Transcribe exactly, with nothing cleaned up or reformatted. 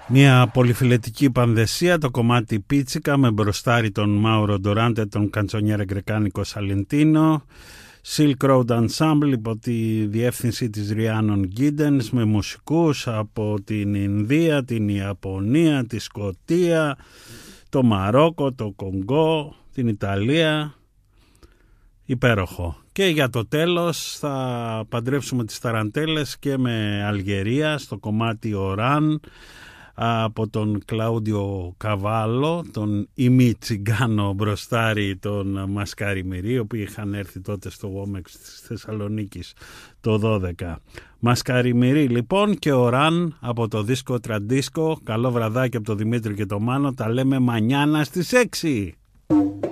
Μια πολυφιλετική πανδεσία, το κομμάτι Πίτσικα με μπροστάρι τον Μάουρο Ντοράντε, τον Καντσονιέρε Γκρεκάνικο Σαλεντίνο. Silk Road Ensemble υπό τη διεύθυνση της Ριάνον Γκίντενς, με μουσικούς από την Ινδία, την Ιαπωνία, τη Σκωτία, το Μαρόκο, το Κονγκό, την Ιταλία. Υπέροχο. Και για το τέλος θα παντρέψουμε τις ταραντέλες και με Αλγερία στο κομμάτι Οράν από τον Κλάουντιο Καβάλο, τον ημί τσιγκάνο μπροστάρι, τον Μασκαριμιρί, οποίοι είχαν έρθει τότε στο Γόμεξ της Θεσσαλονίκης το δώδεκα. Μασκαριμιρί λοιπόν και Οράν από το δίσκο Τραντίσκο. Καλό βραδάκι από το Δημήτρη και το Μάνο. Τα λέμε μανιάνα στις έξι.